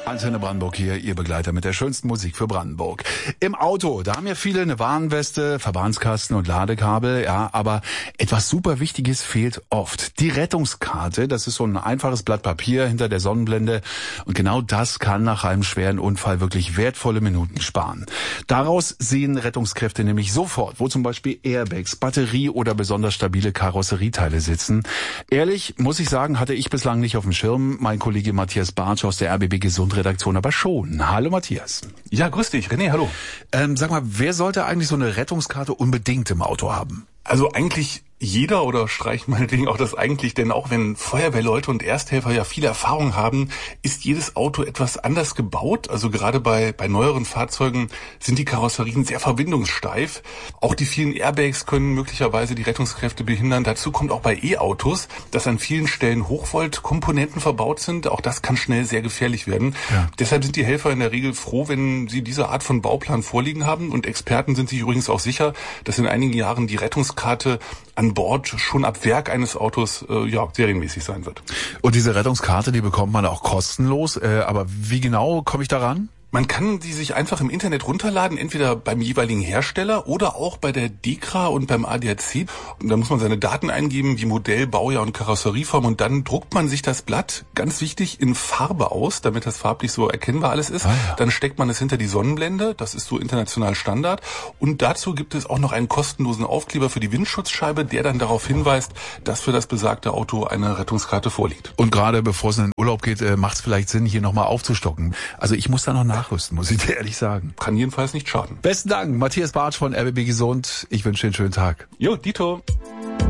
Antenne Brandenburg hier, Ihr Begleiter mit der schönsten Musik für Brandenburg. Im Auto, da haben ja viele eine Warnweste, Verbandskasten und Ladekabel, ja, aber etwas super Wichtiges fehlt oft. Die Rettungskarte, das ist so ein einfaches Blatt Papier hinter der Sonnenblende und genau das kann nach einem schweren Unfall wirklich wertvolle Minuten sparen. Daraus sehen Rettungskräfte nämlich sofort, wo zum Beispiel Airbags, Batterie oder besonders stabile Karosserieteile sitzen. Ehrlich, muss ich sagen, hatte ich bislang nicht auf dem Schirm. Mein Kollege Matthias Bartsch aus der RBB Gesundredaktion aber schon. Hallo Matthias. Ja, grüß dich, René, hallo. Sag mal, wer sollte eigentlich so eine Rettungskarte unbedingt im Auto haben? Also eigentlich jeder, oder streich meinetwegen auch das eigentlich, denn auch wenn Feuerwehrleute und Ersthelfer ja viel Erfahrung haben, ist jedes Auto etwas anders gebaut. Also gerade bei neueren Fahrzeugen sind die Karosserien sehr verbindungssteif. Auch die vielen Airbags können möglicherweise die Rettungskräfte behindern. Dazu kommt auch bei E-Autos, dass an vielen Stellen Hochvolt-Komponenten verbaut sind. Auch das kann schnell sehr gefährlich werden. Ja. Deshalb sind die Helfer in der Regel froh, wenn sie diese Art von Bauplan vorliegen haben. Und Experten sind sich übrigens auch sicher, dass in einigen Jahren die Rettungskarte an Bord schon ab Werk eines Autos serienmäßig sein wird. Und diese Rettungskarte, die bekommt man auch kostenlos. Aber wie genau komme ich daran? Man kann die sich einfach im Internet runterladen, entweder beim jeweiligen Hersteller oder auch bei der DEKRA und beim ADAC. Und da muss man seine Daten eingeben, wie Modell, Baujahr und Karosserieform, und dann druckt man sich das Blatt, ganz wichtig, in Farbe aus, damit das farblich so erkennbar alles ist. Ja. Dann steckt man es hinter die Sonnenblende, das ist so international Standard. Und dazu gibt es auch noch einen kostenlosen Aufkleber für die Windschutzscheibe, der dann darauf hinweist, dass für das besagte Auto eine Rettungskarte vorliegt. Und gerade bevor es in den Urlaub geht, macht es vielleicht Sinn, hier nochmal aufzustocken. Also ich muss da noch nachrüsten, muss ich dir ehrlich sagen. Kann jedenfalls nicht schaden. Besten Dank, Matthias Bartsch von RBB Gesund. Ich wünsche dir einen schönen Tag. Jo, Dito.